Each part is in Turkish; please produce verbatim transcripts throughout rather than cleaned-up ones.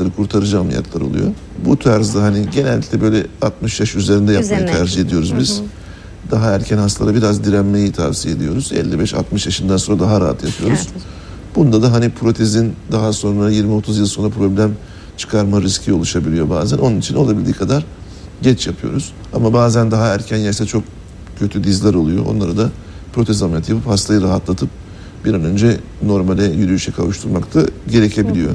ameliyatları, kurtarıcı ameliyatlar oluyor. Bu tarzda hani genellikle böyle altmış yaş üzerinde yapmayı üzerine tercih ediyoruz biz. Hı hı. Daha erken hastalara biraz direnmeyi tavsiye ediyoruz. elli beş altmış yaşından sonra daha rahat yapıyoruz. Evet. Bunda da hani protezin daha sonra yirmi otuz yıl sonra problem çıkarma riski oluşabiliyor bazen. Onun için olabildiği kadar geç yapıyoruz. Ama bazen daha erken yaşta çok kötü dizler oluyor. Onları da protez ameliyatı yapıp hastayı rahatlatıp bir an önce normale, yürüyüşe kavuşturmak da gerekebiliyor.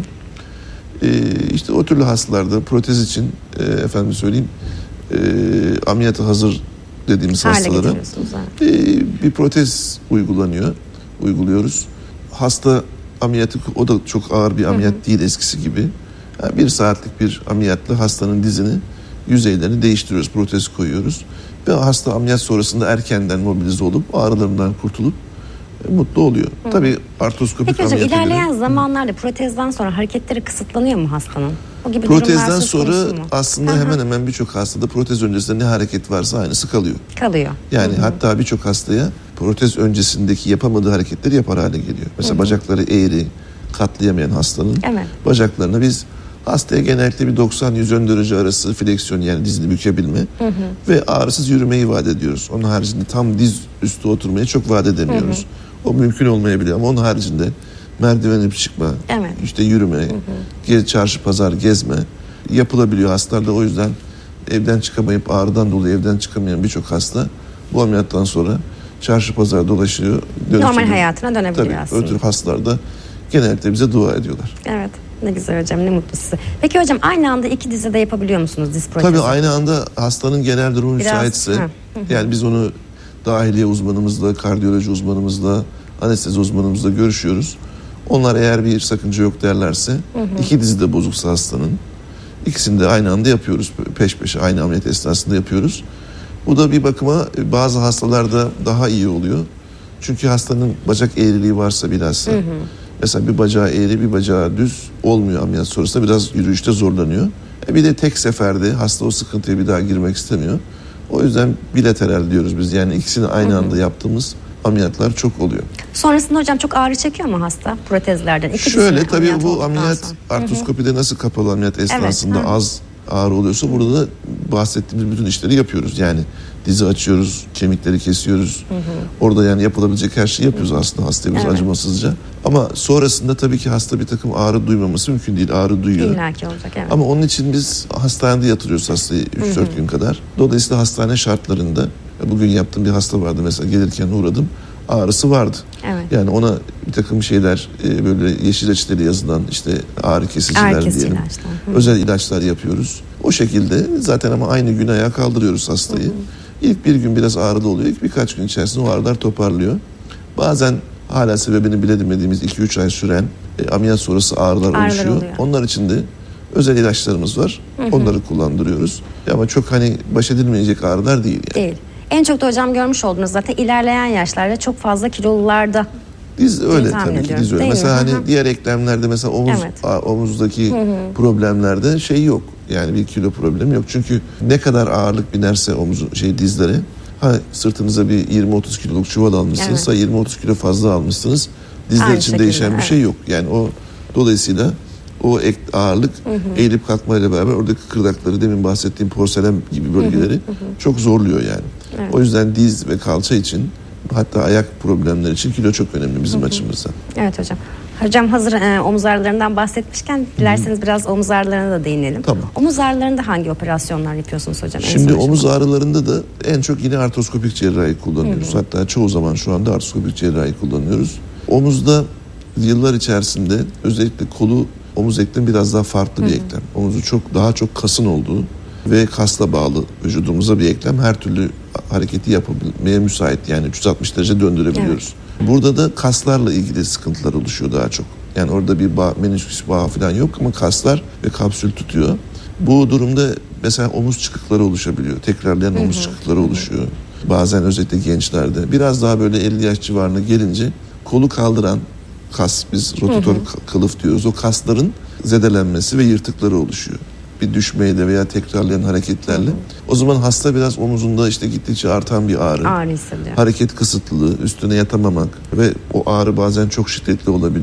Ee, işte o türlü hastalarda protez için e, efendim söyleyeyim e, ameliyata hazır dediğimiz hale hastalara e, bir protez uygulanıyor, uyguluyoruz. Hasta ameliyatı, o da çok ağır bir ameliyat hı hı. değil eskisi gibi. Yani bir saatlik bir ameliyatla hastanın dizini, yüzeylerini değiştiriyoruz, protez koyuyoruz. Ve hasta ameliyat sonrasında erkenden mobilize olup ağrılarından kurtulup e, mutlu oluyor. Hı. Tabii artroskopik Peki hocam, ilerleyen göre, zamanlarda protezden sonra hareketleri kısıtlanıyor mu hastanın? O gibi protezden sonra aslında hemen hemen birçok hastada protez öncesinde ne hareket varsa aynısı kalıyor. Kalıyor. Yani Hı-hı. hatta birçok hastaya protez öncesindeki yapamadığı hareketleri yapar hale geliyor. Mesela Hı-hı. bacakları eğri, katlayamayan hastanın evet. bacaklarını biz hastaya genellikle bir doksan yüz ön derece arası fleksiyon, yani dizini bükebilme hı hı. ve ağrısız yürümeyi vaat ediyoruz. Onun haricinde tam diz üstü oturmayı çok vaat edemiyoruz. Hı hı. O mümkün olmayabiliyor ama onun haricinde merdiven çıkma, evet. işte yürüme, hı hı. gez, çarşı pazar gezme yapılabiliyor hastalarda. O yüzden evden çıkamayıp ağrıdan dolayı evden çıkamayan birçok hasta bu ameliyattan sonra çarşı pazar dolaşıyor. Normal hayatına dönebiliyor tabii, aslında. Tabii ötürü hastalar da genellikle bize dua ediyorlar. Evet. Ne güzel hocam, ne mutlu size. Peki hocam, aynı anda iki dizide yapabiliyor musunuz diz protezi? Tabii aynı anda hastanın genel durumu Biraz, müsaitse. Hı, hı. Yani biz onu dahiliye uzmanımızla, kardiyoloji uzmanımızla, anestezi uzmanımızla görüşüyoruz. Onlar eğer bir sakınca yok derlerse, hı hı. iki dizi de bozuksa hastanın, ikisini de aynı anda yapıyoruz. Peş peşe aynı ameliyat esnasında yapıyoruz. Bu da bir bakıma bazı hastalarda daha iyi oluyor. Çünkü hastanın bacak eğriliği varsa bilhassa. Hı hı. Mesela bir bacağı eğri, bir bacağı düz olmuyor ameliyat sonrasında, biraz yürüyüşte zorlanıyor. E bir de tek seferde hasta o sıkıntıya bir daha girmek istemiyor. O yüzden bilateral diyoruz biz. Yani ikisini aynı hı hı. anda yaptığımız ameliyatlar çok oluyor. Sonrasında hocam çok ağrı çekiyor mu hasta protezlerden? İki Şöyle tabii ameliyat bu ameliyat artroskopide hı hı. nasıl kapalı ameliyat esnasında evet, az ağrı oluyorsa burada da bahsettiğimiz bütün işleri yapıyoruz. Yani dizi açıyoruz, kemikleri kesiyoruz. Hı hı. Orada yani yapılabilecek her şeyi yapıyoruz aslında hastayımız evet. acımasızca. Ama sonrasında tabii ki hasta bir takım ağrı duymaması mümkün değil. Ağrı duyuyor. İlla ki olacak, evet. Ama onun için biz hastanede yatırıyoruz hastayı üç dört gün kadar. Dolayısıyla hastane şartlarında, bugün yaptığım bir hasta vardı mesela, gelirken uğradım. Ağrısı vardı. Evet. Yani ona bir takım şeyler, böyle yeşil reçeteli yazılan işte ağrı kesiciler ağrı kesici diyelim. Ilaçlar. Özel ilaçlar yapıyoruz. O şekilde zaten, ama aynı gün ayağa kaldırıyoruz hastayı. Hı hı. İlk bir gün biraz ağrılı oluyor. İlk birkaç gün içerisinde o ağrılar toparlıyor. Bazen hala sebebini bilemediğimiz iki üç ay süren e, ameliyat sonrası ağrılar, ağrılar oluşuyor. Oluyor. Onlar için de özel ilaçlarımız var. Hı hı. Onları kullandırıyoruz. Ama çok hani baş edilmeyecek ağrılar değil yani. Değil. En çok da hocam görmüş oldunuz zaten ilerleyen yaşlarda çok fazla kilolularda. Diz öyle tabii ki, diz öyle. Mesela hani hı-hı. diğer eklemlerde, mesela omuz evet. a, omuzdaki hı-hı. problemlerde şey yok. Yani bir kilo problemi yok. Çünkü ne kadar ağırlık binerse omuz şey dizlere, ha sırtınıza bir yirmi otuz kiloluk çuval almışsınız, evet. yirmi otuz kilo fazla almışsınız. Dizler Aynı için şekilde, değişen evet. bir şey yok. Yani o dolayısıyla o ek, ağırlık hı hı. eğilip kalkmayla beraber oradaki kıkırdakları, demin bahsettiğim porselen gibi bölgeleri hı hı. çok zorluyor yani. Evet. O yüzden diz ve kalça için, hatta ayak problemleri için kilo çok önemli bizim hı hı. açımızdan. Evet hocam. Hocam hazır e, omuz ağrılarından bahsetmişken dilerseniz hı. biraz omuz ağrılarına da değinelim. Tamam. Omuz ağrılarında hangi operasyonlar yapıyorsunuz hocam? Şimdi omuz ağrılarında da en çok yine artroskopik cerrahi kullanıyoruz. Hı hı. Hatta çoğu zaman şu anda artroskopik cerrahi kullanıyoruz. Omuzda yıllar içerisinde özellikle kolu, omuz eklemi biraz daha farklı hı hı. bir eklem. Omuzu çok daha çok kasın olduğu ve kasla bağlı vücudumuza bir eklem. Her türlü hareketi yapabilmeye müsait, yani üç yüz altmış derece döndürebiliyoruz. Evet. Burada da kaslarla ilgili sıkıntılar oluşuyor daha çok. Yani orada bir bağ, menisküs bağı falan yok ama kaslar ve kapsül tutuyor. Bu durumda mesela omuz çıkıkları oluşabiliyor. Tekrarlayan omuz hı hı. çıkıkları oluşuyor. Bazen özellikle gençlerde. Biraz daha böyle elli yaş civarına gelince kolu kaldıran kas, biz rotator hı hı. kılıf diyoruz. O kasların zedelenmesi ve yırtıkları oluşuyor. Bir düşmeyle veya tekrarlayan hareketlerle. Hı hı. O zaman hasta biraz omuzunda işte gittikçe artan bir ağrı. Ağrı hissediyor. Hareket kısıtlılığı, üstüne yatamamak ve o ağrı bazen çok şiddetli olabiliyor.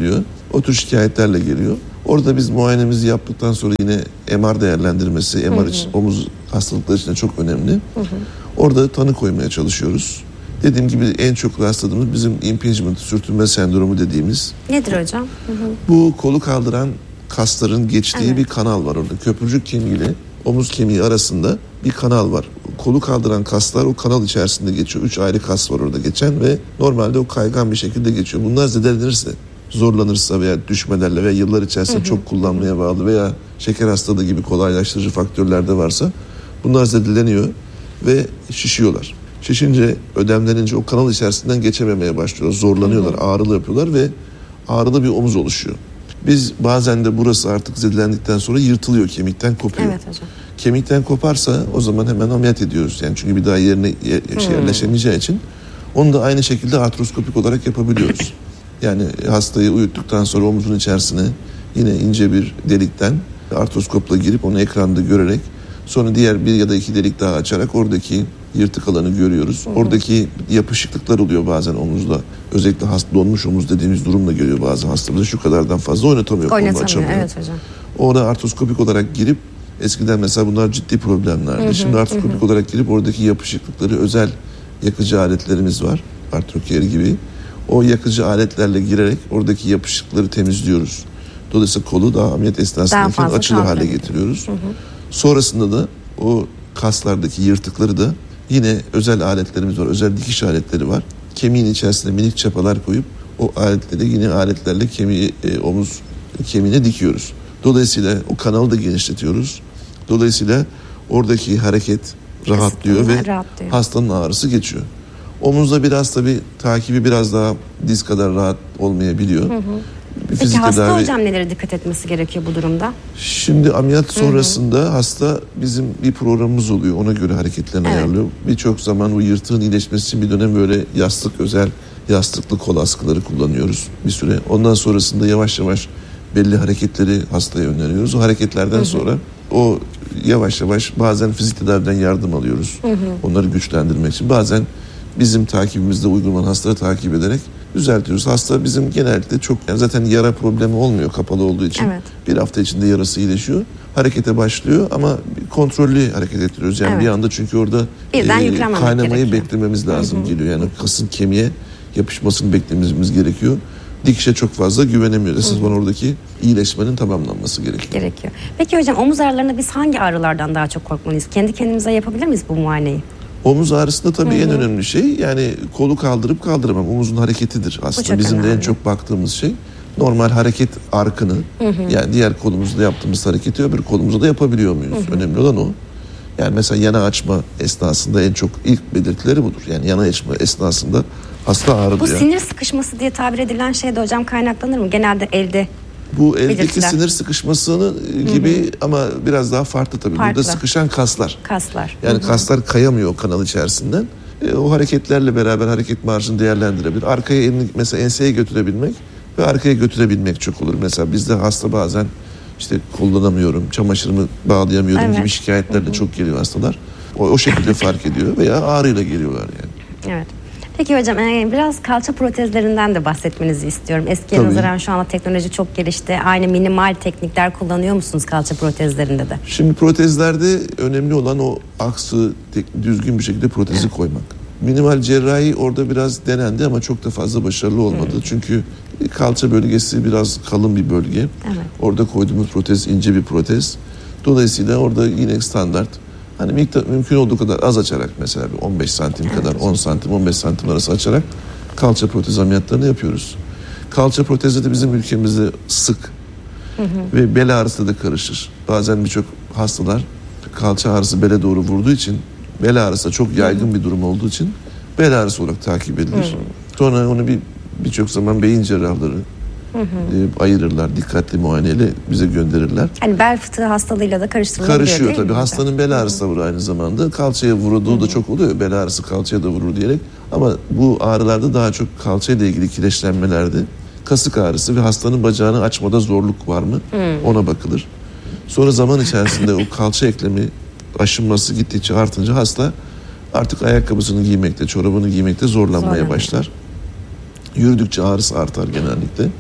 O tür şikayetlerle geliyor. Orada biz muayenemizi yaptıktan sonra yine M R değerlendirmesi, M R için, omuz hastalıkları için de çok önemli. Hı hı. Orada tanı koymaya çalışıyoruz. Dediğim gibi en çok rastladığımız bizim impingement, sürtünme sendromu dediğimiz. Nedir hocam? Hı hı. Bu kolu kaldıran kasların geçtiği evet. bir kanal var orada. Köprücük kemiğiyle omuz kemiği arasında bir kanal var. Kolu kaldıran kaslar o kanal içerisinde geçiyor. Üç ayrı kas var orada geçen ve normalde o kaygan bir şekilde geçiyor. Bunlar zedelenirse, zorlanırsa veya düşmelerle veya yıllar içerisinde hı hı. çok kullanmaya bağlı veya şeker hastalığı gibi kolaylaştırıcı faktörler de varsa bunlar zedeleniyor ve şişiyorlar. Şişince, ödemlenince o kanal içerisinden geçememeye başlıyor. Zorlanıyorlar, hı hı. ağrılı yapıyorlar ve ağrılı bir omuz oluşuyor. Biz bazen de burası artık zedelendikten sonra yırtılıyor, kemikten kopuyor. Evet hocam. Kemikten koparsa o zaman hemen ameliyat ediyoruz. Yani çünkü bir daha yerine şey yerleşemeyeceği için onu da aynı şekilde artroskopik olarak yapabiliyoruz. Yani hastayı uyuttuktan sonra omuzun içerisine yine ince bir delikten artroskopla girip onu ekranda görerek sonra diğer bir ya da iki delik daha açarak oradaki yırtık alanı görüyoruz. Hı hı. Oradaki yapışıklıklar oluyor bazen omuzda. Özellikle hasta, donmuş omuz dediğimiz durumda görüyor bazı hastalarda. Şu kadardan fazla oynatamıyor. Oynatamıyor, evet hocam. Orada artroskopik olarak girip eskiden mesela bunlar ciddi problemlerdi. Hı hı, Şimdi artroskopik hı. olarak girip oradaki yapışıklıkları özel yakıcı aletlerimiz var. Artroker gibi. O yakıcı aletlerle girerek oradaki yapışıkları temizliyoruz. Dolayısıyla kolu daha ameliyat esnasında açılır hale getiriyoruz. Hı hı. Sonrasında da o kaslardaki yırtıkları da yine özel aletlerimiz var. Özel dikiş aletleri var. Kemiğin içerisine minik çapalar koyup o aletleri yine aletlerle kemiği, e, omuz kemiğine dikiyoruz. Dolayısıyla o kanalı da genişletiyoruz. Dolayısıyla oradaki hareket rahatlıyor ve rahatlıyor. Hastanın ağrısı geçiyor. Omuzda biraz tabii takibi biraz daha diz kadar rahat olmayabiliyor. Hı hı. Peki hasta tedavi... hocam nelere dikkat etmesi gerekiyor bu durumda? Şimdi ameliyat sonrasında hı hı. hasta bizim bir programımız oluyor. Ona göre hareketlerini evet. ayarlıyor. Birçok zaman bu yırtığın iyileşmesi için bir dönem böyle yastık, özel yastıklı kol askıları kullanıyoruz bir süre. Ondan sonrasında yavaş yavaş belli hareketleri hastaya öneriyoruz. O hareketlerden hı hı. sonra o yavaş yavaş bazen fizik tedaviden yardım alıyoruz. Hı hı. Onları güçlendirmek için. Bazen bizim takibimizde uygun olan hastaları takip ederek düzeltiyoruz. Hasta bizim genellikle çok yani zaten yara problemi olmuyor kapalı olduğu için. Evet. Bir hafta içinde yarası iyileşiyor. Harekete başlıyor ama kontrollü hareket ettiriyoruz. Yani evet. bir anda çünkü orada e, kaynamayı gerekiyor. beklememiz lazım hı hı. geliyor. Yani kasın kemiğe yapışmasını beklememiz gerekiyor. Dikişe çok fazla güvenemiyoruz. Esas bana oradaki iyileşmenin tamamlanması gerekiyor. Gerekiyor. Peki hocam omuz ağrılarında biz hangi ağrılardan daha çok korkmalıyız? Kendi kendimize yapabilir miyiz bu muayeneyi? Omuz ağrısında tabii hı hı. en önemli şey yani kolu kaldırıp kaldıramam. Omuzun hareketidir aslında. Bizim önemli. de en çok baktığımız şey normal hareket arkını hı hı. yani diğer kolumuzda yaptığımız hareketi öbür kolumuzda da yapabiliyor muyuz? Hı hı. Önemli olan o. Yani mesela yana açma esnasında en çok ilk belirtileri budur. Yani yana açma esnasında hasta ağrı Bu duyar. Sinir sıkışması diye tabir edilen şey de hocam kaynaklanır mı? Genelde elde Bu eldeki belirtiler. Sinir sıkışmasını gibi hı hı. ama biraz daha farklı tabii. Farklı. Burada sıkışan kaslar. Kaslar. Yani hı hı. kaslar kayamıyor o kanal içerisinden. E, o hareketlerle beraber hareket marjını değerlendirebilir. Arkaya elini mesela enseye götürebilmek ve arkaya götürebilmek çok olur. Mesela bizde hasta bazen işte kullanamıyorum, çamaşırımı bağlayamıyorum evet. gibi şikayetlerle hı hı. çok geliyor hastalar. O, o şekilde fark ediyor veya ağrıyla geliyorlar yani. Evet. Peki hocam biraz kalça protezlerinden de bahsetmenizi istiyorum. Eskiye Tabii. nazaran şu anda teknoloji çok gelişti. Aynı minimal teknikler kullanıyor musunuz kalça protezlerinde de? Şimdi protezlerde önemli olan o aksı düzgün bir şekilde protezi evet. koymak. Minimal cerrahi orada biraz denendi ama çok da fazla başarılı olmadı. Hmm. Çünkü kalça bölgesi biraz kalın bir bölge. Evet. Orada koyduğumuz protez ince bir protez. Dolayısıyla orada yine standart. Hani miktar, mümkün olduğu kadar az açarak mesela bir on beş santim evet. kadar on santim on beş santim arası açarak kalça protez ameliyatlarını yapıyoruz. Kalça protezi de bizim ülkemizde sık hı hı. ve bel ağrısı da karışır. Bazen birçok hastalar kalça ağrısı bele doğru vurduğu için bel ağrısı da çok yaygın hı hı. bir durum olduğu için bel ağrısı olarak takip edilir. Hı hı. Sonra onu bir birçok zaman beyin cerrahları Hı hı. E, ayırırlar, dikkatli muayeneyle bize gönderirler. Hani bel fıtığı hastalığıyla da karıştırılabiliyor değil mi? Karışıyor tabii. Hastanın bel ağrısı da var aynı zamanda. Kalçaya vurduğu hı hı. da çok oluyor. Bel ağrısı kalçaya da vurur diyerek. Ama bu ağrılarda daha çok kalçayla ilgili kireçlenmelerde kasık ağrısı ve hastanın bacağını açmada zorluk var mı? Hı. Ona bakılır. Sonra zaman içerisinde o kalça eklemi aşınması gittikçe artınca hasta artık ayakkabısını giymekte, çorabını giymekte zorlanmaya Zorlanıyor. başlar. Yürüdükçe ağrısı artar genellikle.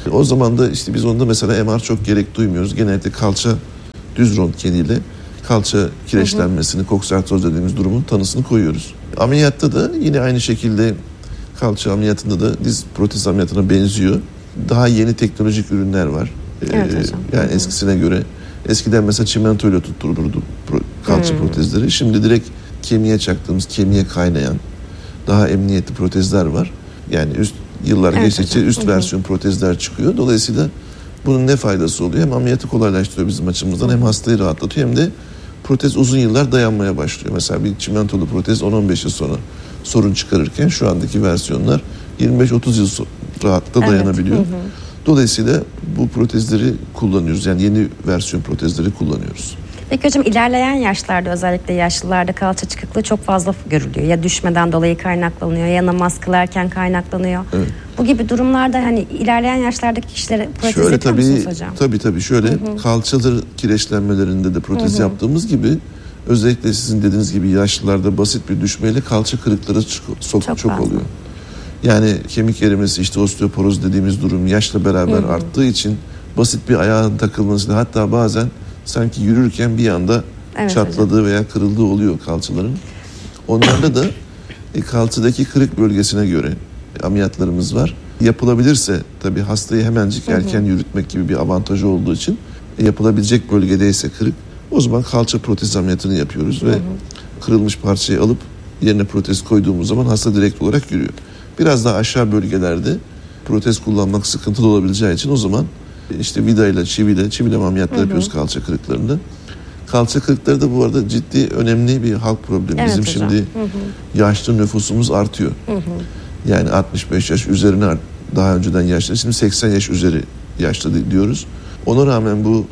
O zaman da işte biz onda mesela M R çok gerek duymuyoruz. Genellikle kalça düz röntgeniyle kalça kireçlenmesini, koksartroz dediğimiz durumun tanısını koyuyoruz. Ameliyatta da yine aynı şekilde kalça ameliyatında da diz protez ameliyatına benziyor. Daha yeni teknolojik ürünler var. Evet ee, hocam. Yani Hı-hı. eskisine göre eskiden mesela çimentoyla tutturulurdu kalça Hı-hı. protezleri. Şimdi direkt kemiğe çaktığımız, kemiğe kaynayan daha emniyetli protezler var. Yani üst yıllar evet, geçtikçe hocam. üst Hı-hı. versiyon protezler çıkıyor. Dolayısıyla bunun ne faydası oluyor? Hem ameliyatı kolaylaştırıyor bizim açımızdan, Hı-hı. hem hastayı rahatlatıyor, hem de protez uzun yıllar dayanmaya başlıyor. Mesela bir çimentolu protez on on beş yıl sonra sorun çıkarırken şu andaki versiyonlar yirmi beş otuz yıl rahatlıkla evet. dayanabiliyor. Hı hı. Dolayısıyla bu protezleri kullanıyoruz. Yani yeni versiyon protezleri kullanıyoruz. Peki hocam, ilerleyen yaşlarda, özellikle yaşlılarda kalça çıkıklığı çok fazla görülüyor. Ya düşmeden dolayı kaynaklanıyor, ya namaz kılarken kaynaklanıyor. Evet. Bu gibi durumlarda hani ilerleyen yaşlardaki kişilere protez şöyle, yapıyor tabii, musunuz hocam? Tabii tabii şöyle, hı hı. kalçaları kireçlenmelerinde de protez hı hı. yaptığımız gibi, özellikle sizin dediğiniz gibi yaşlılarda basit bir düşmeyle kalça kırıkları çok, çok, çok oluyor. Yani kemik erimesi, işte osteoporoz dediğimiz durum yaşla beraber hı hı. arttığı için basit bir ayağın takılmasıyla, hatta bazen sanki yürürken bir anda evet, çatladığı hocam. veya kırıldığı oluyor kalçaların. Onlarda da e, kalçadaki kırık bölgesine göre ameliyatlarımız var. Yapılabilirse tabii hastayı hemencik erken hı hı. yürütmek gibi bir avantajı olduğu için e, yapılabilecek bölgedeyse kırık, o zaman kalça protez ameliyatını yapıyoruz hı hı. ve kırılmış parçayı alıp yerine protez koyduğumuz zaman hasta direkt olarak yürüyor. Biraz daha aşağı bölgelerde protez kullanmak sıkıntılı olabileceği için o zaman işte vidayla, çiviyle, çivileme ameliyatlar yapıyoruz kalça kırıklarında. Kalça kırıkları da bu arada ciddi, önemli bir halk problemi. Evet, Bizim hocam. şimdi hı hı. yaşlı nüfusumuz artıyor. Hı hı. Yani altmış beş yaş üzerine, daha önceden yaşlı, şimdi seksen yaş üzeri yaşlı diyoruz. Ona rağmen bu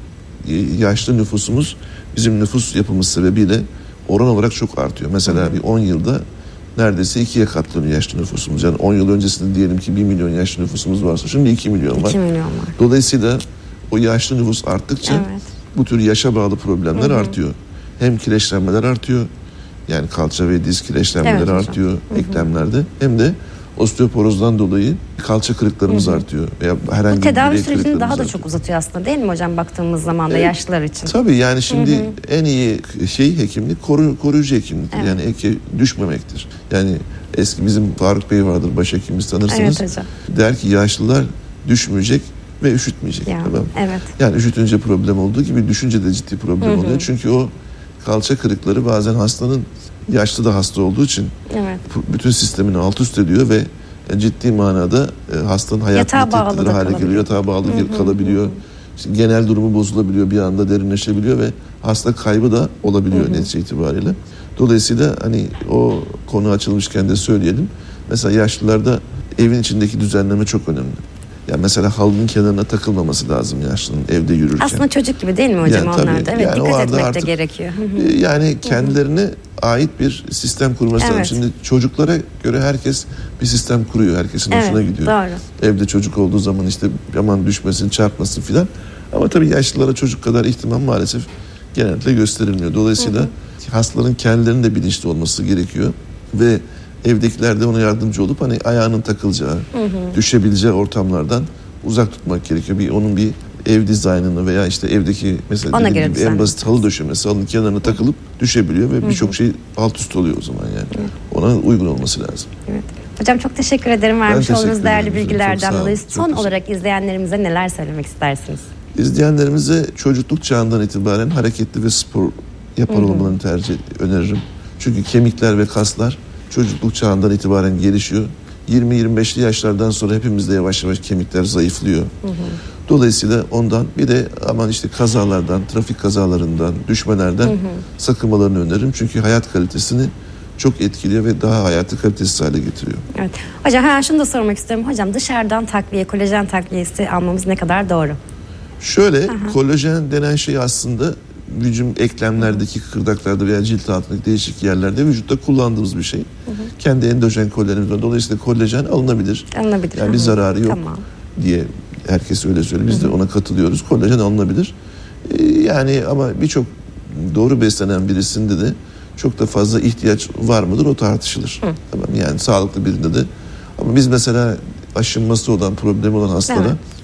yaşlı nüfusumuz bizim nüfus yapımız sebebiyle oran olarak çok artıyor. Mesela hı hı. bir on yılda neredeyse ikiye katlanıyor yaşlı nüfusumuz. Yani on yıl öncesinde diyelim ki bir milyon yaşlı nüfusumuz varsa şimdi iki milyon var. iki milyon var. Dolayısıyla o yaşlı nüfus arttıkça evet. bu tür yaşa bağlı problemler hı hı. artıyor. Hem kireçlenmeler artıyor. Yani kalça ve diz kireçlenmeleri evet, artıyor hı hı. eklemlerde. Hem de osteoporozdan dolayı kalça kırıklarımız hı hı. artıyor. Veya herhangi bu tedavi bir sürecini daha da artıyor. çok uzatıyor aslında, değil mi hocam, baktığımız zaman da evet, yaşlılar için? Tabii yani şimdi hı hı. en iyi şey hekimlik koru, koruyucu hekimliktir. Evet. Yani eke düşmemektir. Yani eski bizim Faruk Bey vardır, başhekimimiz, tanırsınız. Evet hocam. Der ki yaşlılar düşmeyecek ve üşütmeyecek. Ya, tamam. Evet. Yani üşütünce problem olduğu gibi düşünce de ciddi problem hı hı. oluyor. Çünkü o kalça kırıkları bazen hastanın, yaşlı da hasta olduğu için evet. bütün sistemini alt üst ediyor ve ciddi manada hastanın hayatını tehdit hale geliyor. Yatağa bağlı hı hı, kalabiliyor. Hı. İşte genel durumu bozulabiliyor, bir anda derinleşebiliyor ve hasta kaybı da olabiliyor hı hı. netice itibariyle. Dolayısıyla hani o konu açılmışken de söyleyelim. Mesela yaşlılarda evin içindeki düzenleme çok önemli. Yani mesela halının kenarına takılmaması lazım yaşlının evde yürürken. Aslında çocuk gibi değil mi hocam, yani onlar da? Evet, yani dikkat etmek artık, de gerekiyor. Yani kendilerine ait bir sistem kurması lazım. Evet. Şimdi çocuklara göre herkes bir sistem kuruyor. Herkesin evet, hoşuna gidiyor. Doğru. Evde çocuk olduğu zaman işte aman düşmesin, çarpmasın filan. Ama tabii yaşlılara çocuk kadar ihtimam maalesef genellikle gösterilmiyor. Dolayısıyla hı hı. hastaların kendilerinin de bilinçli olması gerekiyor. Ve evdekiler de ona yardımcı olup hani ayağının takılacağı, hı hı. düşebileceği ortamlardan uzak tutmak gerekiyor. Bir onun bir ev dizaynını veya işte evdeki mesela gibi en basit halı döşemesi, halının kenarına takılıp düşebiliyor ve birçok şey alt üst oluyor o zaman yani. Evet. Ona uygun olması lazım. Evet. Hocam çok teşekkür ederim vermiş olduğunuz değerli bilgilerden dolayı. Son çok olarak izleyenlerimize neler söylemek istersiniz? İzleyenlerimize çocukluk çağından itibaren hareketli ve spor yapar olmalarını tercih öneririm. Çünkü kemikler ve kaslar çocukluk çağından itibaren gelişiyor. yirmi yirmi beşli yaşlardan sonra hepimizde yavaş yavaş kemikler zayıflıyor. Hı hı. Dolayısıyla ondan bir de aman işte kazalardan, trafik kazalarından, düşmelerden hı hı. sakınmalarını öneririm. Çünkü hayat kalitesini çok etkiliyor ve daha hayatı kalitesiz hale getiriyor. Evet. Hocam hemen şunu da sormak istiyorum. Hocam dışarıdan takviye, kolajen takviyesi almamız ne kadar doğru? Şöyle, hı-hı. kolajen denen şey aslında vücudun eklemlerdeki kıkırdaklarda veya cilt altındaki değişik yerlerde vücutta kullandığımız bir şey. Hı hı. Kendi endojen kolajenimiz var. Dolayısıyla kolajen alınabilir. Alınabilir. Yani bir zararı yok tamam. diye herkes öyle söylüyor. Biz hı hı. de ona katılıyoruz. Kolajen alınabilir. Ee, yani ama birçok doğru beslenen birisinde de çok da fazla ihtiyaç var mıdır o tartışılır. Hı. Tamam, yani sağlıklı birinde de. Ama biz mesela aşınması olan, problemi olan hastalara evet.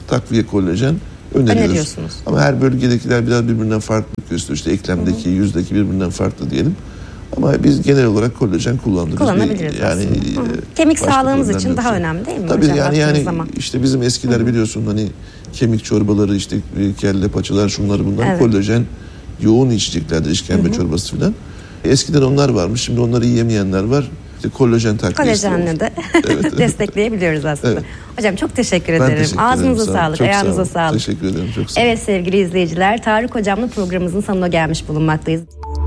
takviye kollajen öneriyoruz. Öneriyorsunuz. Ama her bölgedekiler biraz birbirinden farklı gösteriyor. İşte eklemdeki, Hı-hı. yüzdeki birbirinden farklı diyelim. Ama biz genel olarak kollajen kullanırız. Kullanabiliriz yani e, kemik sağlığımız için daha önemli değil mi Tabii hocam? yani yani zaman. işte bizim eskiler Hı-hı. biliyorsun hani kemik çorbaları, işte kelle paçalar, şunları bunlar, evet. kollajen yoğun içeceklerdir, işkembe Hı-hı. çorbası filan. Eskiden onlar varmış, şimdi onları yiyemeyenler var. İşte kollajen takviyesi. Kollajenle de evet, destekleyebiliyoruz aslında. Evet. Hocam çok teşekkür ederim. Teşekkür Ağzınıza ederim, sağlık, çok ayağınıza sağ sağlık. Teşekkür ederim, çok sağ olun. Evet sevgili izleyiciler, Tarık Hocam'la programımızın sonuna gelmiş bulunmaktayız.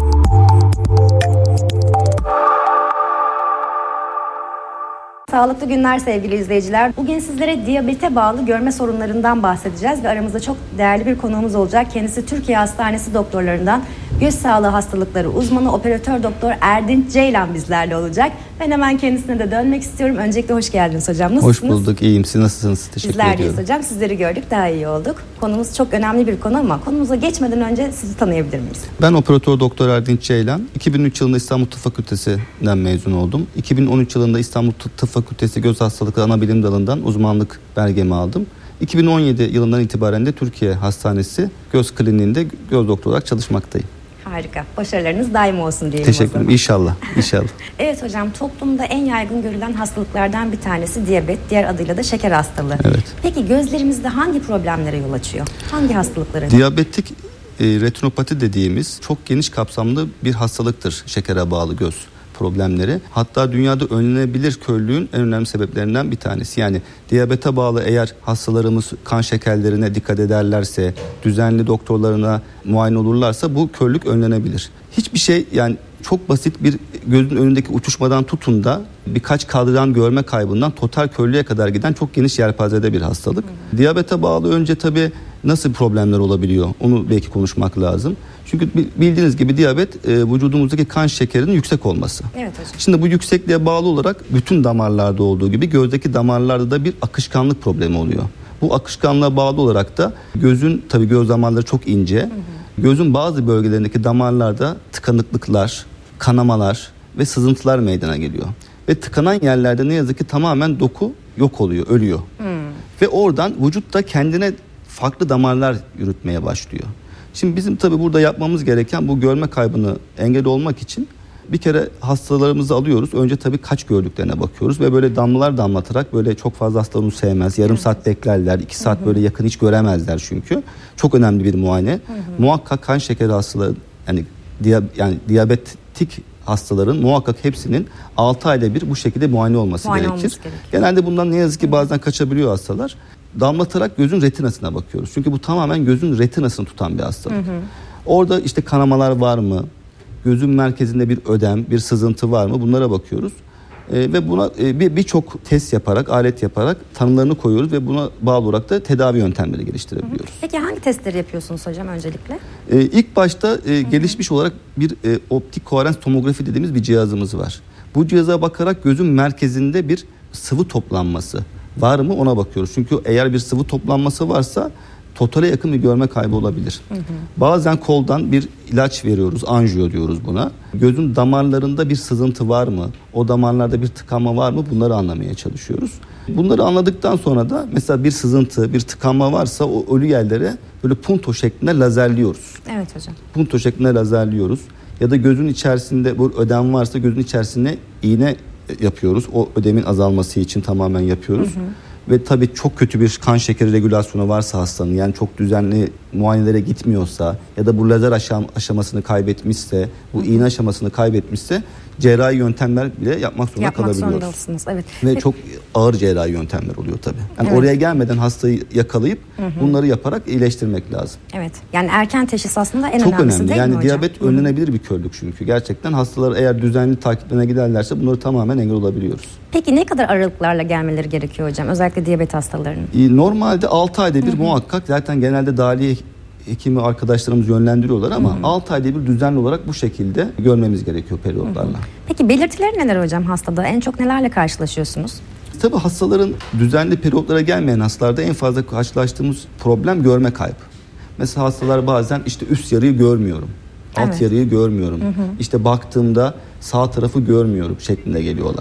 Sağlıklı günler sevgili izleyiciler. Bugün sizlere diyabete bağlı görme sorunlarından bahsedeceğiz ve aramızda çok değerli bir konuğumuz olacak. Kendisi Türkiye Hastanesi doktorlarından göz sağlığı hastalıkları uzmanı operatör doktor Erdinç Ceylan bizlerle olacak. Ben hemen kendisine de dönmek istiyorum. Öncelikle hoş geldiniz hocam. Nasılsınız? Hoş bulduk. İyiyim. Siz nasılsınız? Teşekkür Bizler ediyorum. deyiz hocam. Sizleri gördük. Daha iyi olduk. Konumuz çok önemli bir konu ama konumuza geçmeden önce sizi tanıyabilir miyiz? Ben operatör doktor Erdinç Ceylan. iki bin üç yılında İstanbul Tıp Fakültesi'nden mezun oldum. iki bin on üç yılında İstanbul Tıp Fakültesi Göz Hastalıkları Anabilim Dalı'ndan uzmanlık belgemi aldım. iki bin on yedi yılından itibaren de Türkiye Hastanesi Göz Kliniğinde göz doktoru olarak çalışmaktayım. Harika. Başarılarınız daim olsun diyelim. Teşekkür ederim. İnşallah. İnşallah. Evet hocam, toplumda en yaygın görülen hastalıklardan bir tanesi diyabet, diğer adıyla da şeker hastalığı. Evet. Peki gözlerimizde hangi problemlere yol açıyor? Hangi hastalıklara? Diyabetik e, retinopati dediğimiz çok geniş kapsamlı bir hastalıktır şekere bağlı göz problemleri. Hatta dünyada önlenebilir körlüğün en önemli sebeplerinden bir tanesi. Yani diyabete bağlı eğer hastalarımız kan şekerlerine dikkat ederlerse, düzenli doktorlarına muayene olurlarsa bu körlük önlenebilir. Hiçbir şey, yani çok basit bir gözün önündeki uçuşmadan tutun da birkaç kadran görme kaybından total körlüğe kadar giden çok geniş yelpazede bir hastalık. Hı hı. Diyabete bağlı önce tabii nasıl problemler olabiliyor onu belki konuşmak lazım. Çünkü bildiğiniz gibi diyabet e, vücudumuzdaki kan şekerinin yüksek olması. Evet hocam. Şimdi bu yüksekliğe bağlı olarak bütün damarlarda olduğu gibi gözdeki damarlarda da bir akışkanlık problemi oluyor. Bu akışkanlığa bağlı olarak da gözün, tabii göz damarları çok ince. Hı hı. Gözün bazı bölgelerindeki damarlarda tıkanıklıklar, kanamalar ve sızıntılar meydana geliyor. Ve tıkanan yerlerde ne yazık ki tamamen doku yok oluyor, ölüyor. Hmm. Ve oradan vücut da kendine farklı damarlar yürütmeye başlıyor. Şimdi bizim tabii burada yapmamız gereken bu görme kaybını engel olmak için bir kere hastalarımızı alıyoruz. Önce tabii kaç gördüklerine bakıyoruz ve böyle damlalar damlatarak, böyle çok fazla hastalarımız sevmez. Yarım evet. saat beklerler, iki saat hı hı. böyle yakın hiç göremezler çünkü. Çok önemli bir muayene. Hı hı. Muhakkak kan şekeri hastaları, yani, diya, yani diyabetik hastaların muhakkak hepsinin altı ayda bir bu şekilde muayene olması muayene gerekir. gerekir. Genelde bundan ne yazık ki bazen kaçabiliyor hastalar. Damlatarak gözün retinasına bakıyoruz. Çünkü bu tamamen gözün retinasını tutan bir hastalık. Hı hı. Orada işte kanamalar var mı? Gözün merkezinde bir ödem, bir sızıntı var mı? Bunlara bakıyoruz. Ee, ve buna e, bir birçok test yaparak, alet yaparak tanılarını koyuyoruz ve buna bağlı olarak da tedavi yöntemleri geliştirebiliyoruz. Hı hı. Peki hangi testleri yapıyorsunuz hocam öncelikle? Ee, ilk başta e, gelişmiş olarak bir e, optik koherens tomografi dediğimiz bir cihazımız var. Bu cihaza bakarak gözün merkezinde bir sıvı toplanması var mı ona bakıyoruz. Çünkü eğer bir sıvı toplanması varsa totale yakın bir görme kaybı olabilir. Hı hı. Bazen koldan bir ilaç veriyoruz, anjiyo diyoruz buna. Gözün damarlarında bir sızıntı var mı? O damarlarda bir tıkanma var mı? Bunları anlamaya çalışıyoruz. Bunları anladıktan sonra da mesela bir sızıntı, bir tıkanma varsa o ölü yerlere böyle punto şeklinde lazerliyoruz. Evet hocam. Punto şeklinde lazerliyoruz. Ya da gözün içerisinde bu ödem varsa gözün içerisine iğne yapıyoruz. O ödemin azalması için tamamen yapıyoruz. Hı hı. Ve tabii çok kötü bir kan şekeri regülasyonu varsa hastanın, yani çok düzenli muayenelere gitmiyorsa ya da bu lazer aşam, aşamasını kaybetmişse, bu hı hı. iğne aşamasını kaybetmişse cerrahi yöntemler bile yapmak zorunda yapmak kalabiliyoruz. Zorundasınız, evet. Ve Peki. çok ağır cerrahi yöntemler oluyor tabii. Yani evet. oraya gelmeden hastayı yakalayıp hı hı. bunları yaparak iyileştirmek lazım. Evet. Yani erken teşhis aslında en çok önemlisi önemli. değil yani mi hocam? Diyabet hı hı. önlenebilir bir körlük çünkü. Gerçekten hastalar eğer düzenli takiplerine giderlerse bunları tamamen engel olabiliyoruz. Peki ne kadar aralıklarla gelmeleri gerekiyor hocam? Özellikle diyabet hastalarının. Normalde altı ayda bir hı hı. muhakkak, zaten genelde dahiliye hekimi arkadaşlarımız yönlendiriyorlar ama hı hı. altı ayda bir düzenli olarak bu şekilde görmemiz gerekiyor periyotlarla. Hı hı. Peki belirtileri neler hocam hastada? En çok nelerle karşılaşıyorsunuz? Tabii hastaların düzenli periyotlara gelmeyen hastalarda en fazla karşılaştığımız problem görme kaybı. Mesela hastalar bazen işte üst yarıyı görmüyorum, alt evet. yarıyı görmüyorum, hı hı. işte baktığımda sağ tarafı görmüyorum şeklinde geliyorlar.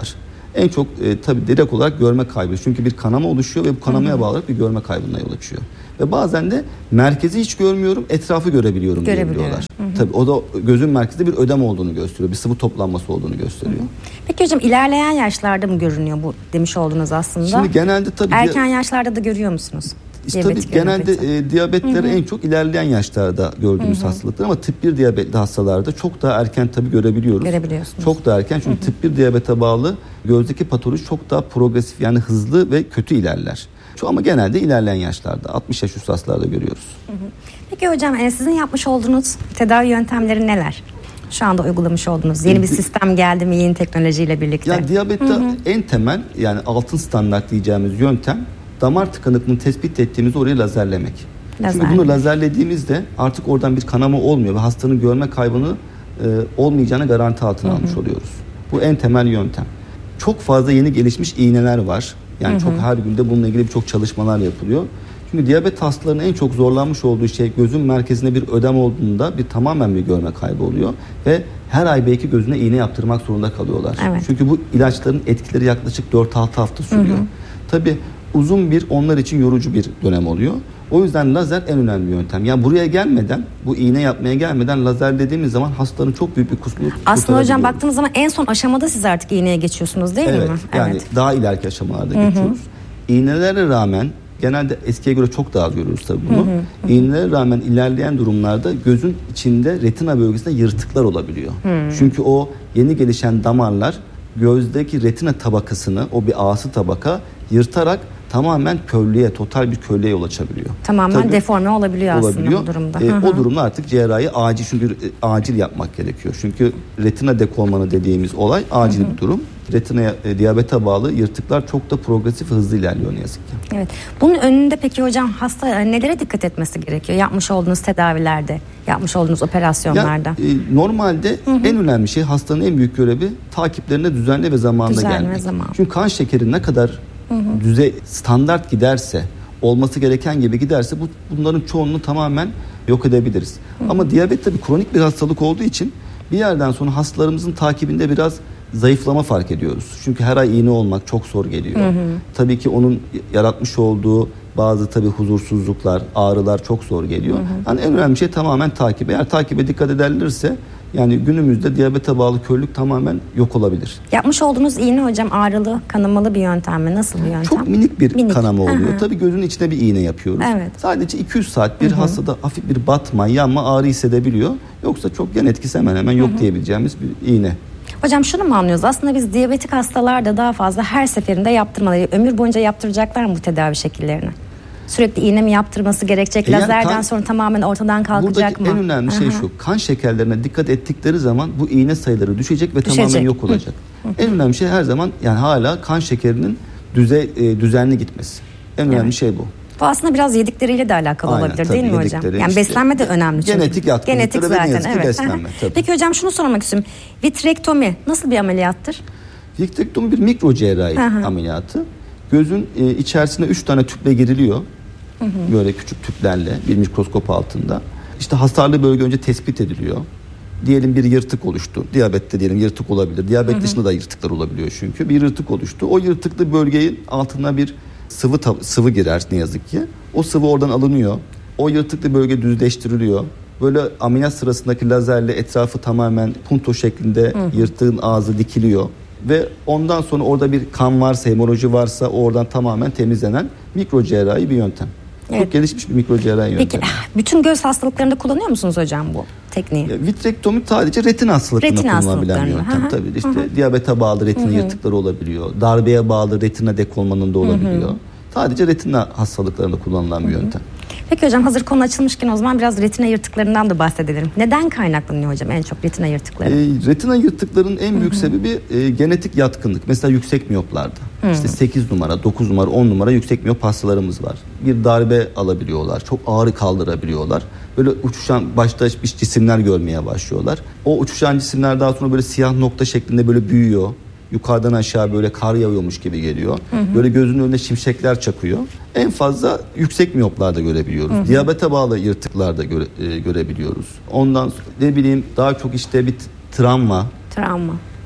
En çok e, tabii direkt olarak görme kaybı. Çünkü bir kanama oluşuyor ve bu kanamaya bağlı olarak bir görme kaybına yol açıyor. Ve bazen de merkezi hiç görmüyorum, etrafı görebiliyorum diyebiliyorlar. Tabii o da gözün merkezinde bir ödem olduğunu gösteriyor. Bir sıvı toplanması olduğunu gösteriyor. Hı hı. Peki hocam ilerleyen yaşlarda mı görünüyor bu demiş oldunuz aslında? Şimdi genelde tabii erken yaşlarda da görüyor musunuz? İşte tabii genelde e, diyabetleri en çok ilerleyen yaşlarda gördüğümüz hı hı. hastalıklar ama tip bir diyabetli hastalarda çok daha erken tabii görebiliyoruz. Görebiliyorsunuz. Çok daha erken çünkü hı hı. tip bir diyabete bağlı gözdeki patoloji çok daha progresif yani hızlı ve kötü ilerler. Ama genelde ilerleyen yaşlarda altmış yaş üstü hastalarda görüyoruz. Hı hı. Peki hocam sizin yapmış olduğunuz tedavi yöntemleri neler? Şu anda uygulamış olduğunuz yeni bir sistem geldi mi yeni teknolojiyle birlikte? Yani diyabette hı hı. en temel yani altın standart diyeceğimiz yöntem damar tıkanıklığını tespit ettiğimiz orayı lazerlemek. Lazer. Çünkü bunu lazerlediğimizde artık oradan bir kanama olmuyor ve hastanın görme kaybını e, olmayacağını garanti altına hı hı. almış oluyoruz. Bu en temel yöntem. Çok fazla yeni gelişmiş iğneler var. Yani hı hı. çok her günde bununla ilgili birçok çalışmalar yapılıyor. Çünkü diyabet hastalarının en çok zorlanmış olduğu şey gözün merkezinde bir ödem olduğunda bir tamamen bir görme kaybı oluyor ve her ay belki gözüne iğne yaptırmak zorunda kalıyorlar. Evet. Çünkü bu ilaçların etkileri yaklaşık dört altı hafta sürüyor. Hı hı. Tabii uzun bir onlar için yorucu bir dönem oluyor. O yüzden lazer en önemli yöntem. Yani buraya gelmeden, bu iğne yapmaya gelmeden lazer dediğimiz zaman hastanın çok büyük bir kusuru. Aslında hocam baktığımız zaman en son aşamada siz artık iğneye geçiyorsunuz değil evet, mi? Yani evet. daha ileriki aşamalarda hı-hı. geçiyoruz. İğnelere rağmen genelde eskiye göre çok daha az görüyoruz tabii bunu. Hı hı. İğnelere rağmen ilerleyen durumlarda gözün içinde retina bölgesinde yırtıklar olabiliyor. Hı. Çünkü o yeni gelişen damarlar gözdeki retina tabakasını, o bir ağası tabaka yırtarak tamamen körlüğe, total bir körlüğe yol açabiliyor. Tamamen Tabii, deforme olabiliyor, olabiliyor aslında bu durumda. E, o durumda artık cerrahi acil çünkü e, acil yapmak gerekiyor. Çünkü retina dekolmanı dediğimiz olay acil hı hı. bir durum. Retinaya, e, diyabete bağlı yırtıklar çok da progresif hızlı ilerliyor ne yazık ki. Evet. Bunun önünde peki hocam hasta nelere dikkat etmesi gerekiyor? Yapmış olduğunuz tedavilerde, yapmış olduğunuz operasyonlarda. Ya, e, normalde hı hı. en önemli şey hastanın en büyük görevi takiplerine düzenli ve zamanında düzenli gelmek. Ve zaman. Çünkü kan şekeri ne kadar hı hı. düzey standart giderse, olması gereken gibi giderse bu bunların çoğunluğu tamamen yok edebiliriz. Hı hı. Ama diyabet tabii kronik bir hastalık olduğu için bir yerden sonra hastalarımızın takibinde biraz zayıflama fark ediyoruz. Çünkü her ay iğne olmak çok zor geliyor. Hı hı. Tabii ki onun yaratmış olduğu bazı tabii huzursuzluklar, ağrılar çok zor geliyor. Hı hı. Yani en önemli şey tamamen takip. Eğer takibe dikkat edilirse yani günümüzde diyabete bağlı körlük tamamen yok olabilir. Yapmış olduğunuz iğne hocam ağrılı, kanamalı bir yöntem mi? Nasıl bir yöntem? Çok minik bir minik. kanama oluyor. Hı-hı. Tabii gözün içine bir iğne yapıyoruz. Evet. Sadece iki üç saat bir Hı-hı. hastada hafif bir batma, yanma, ağrı hissedebiliyor. Yoksa çok yan etkisi hemen hemen yok Hı-hı. diyebileceğimiz bir iğne. Hocam şunu mu anlıyoruz? Aslında biz diyabetik hastalarda daha fazla her seferinde yaptırmaları, ömür boyunca yaptıracaklar mı bu tedavi şekillerini? Sürekli iğne mi yaptırması gerekecek? E yani lazerden kan, sonra tamamen ortadan kalkacak mı? Buradaki en önemli şey Aha. şu. Kan şekerlerine dikkat ettikleri zaman bu iğne sayıları düşecek ve düşecek. tamamen yok olacak. Hı. En önemli şey her zaman yani hala kan şekerinin düzey e, düzenli gitmesi. En önemli evet. şey bu. Bu aslında biraz yedikleriyle de alakalı Aynen, olabilir değil mi hocam? Yani işte, beslenme de önemli çünkü. Genetik yatkınlıkları genetik zaten, evet. beslenme. Peki hocam şunu sormak istiyorum. Vitrektomi nasıl bir ameliyattır? Vitrektomi bir mikro cerrahi Aha. ameliyatı. Gözün e, içerisine üç tane tüple giriliyor. Hı hı. Böyle küçük tüplerle bir mikroskop altında. İşte hasarlı bölge önce tespit ediliyor. Diyelim bir yırtık oluştu. Diyabette diyelim yırtık olabilir. Diyabet hı hı. dışında da yırtıklar olabiliyor çünkü. Bir yırtık oluştu. O yırtıklı bölgenin altına bir sıvı sıvı girer ne yazık ki. O sıvı oradan alınıyor. O yırtıklı bölge düzleştiriliyor. Böyle ameliyat sırasındaki lazerle etrafı tamamen punto şeklinde hı hı. yırtığın ağzı dikiliyor. Ve ondan sonra orada bir kan varsa, hemoroji varsa oradan tamamen temizlenen mikro cerrahi bir yöntem. Evet. Çok gelişmiş bir mikro cerrahi yöntem. Peki bütün göz hastalıklarında kullanıyor musunuz hocam bu tekniği? Ya, vitrektomi sadece retina hastalıklarında kullanılabilen bir yöntem. Hı-hı. Tabii işte Hı-hı. diyabete bağlı retina Hı-hı. yırtıkları olabiliyor. Darbeye bağlı retina dekolmanında olabiliyor. Hı-hı. Sadece retina hastalıklarında kullanılan bir Hı-hı. yöntem. Peki hocam hazır konu açılmışken o zaman biraz retina yırtıklarından da bahsedelim. Neden kaynaklanıyor hocam en çok retina yırtıkları? E, retina yırtıklarının en büyük Hı-hı. sebebi e, genetik yatkınlık. Mesela yüksek miyoplarda. Hı-hı. İşte sekiz numara, dokuz numara, on numara yüksek miyop hastalarımız var. Bir darbe alabiliyorlar. Çok ağrı kaldırabiliyorlar. Böyle uçuşan başta cisimler görmeye başlıyorlar. O uçuşan cisimler daha sonra böyle siyah nokta şeklinde böyle büyüyor. Yukarıdan aşağı böyle kar yağıyormuş gibi geliyor. Hı hı. Böyle gözünün önünde şimşekler çakıyor. En fazla yüksek miyoplarda görebiliyoruz. Hı hı. Diyabete bağlı yırtıklarda göre, e, görebiliyoruz. Ondan ne bileyim daha çok işte bir travma. Travma.